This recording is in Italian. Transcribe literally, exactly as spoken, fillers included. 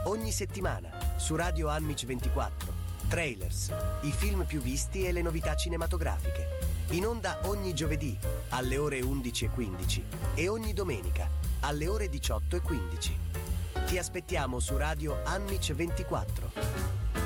Ogni settimana su Radio Anmic ventiquattro. Trailers, i film più visti e le novità cinematografiche. In onda ogni giovedì alle ore undici e quindici e ogni domenica alle ore diciotto e quindici. Ti aspettiamo su Radio Anmic ventiquattro.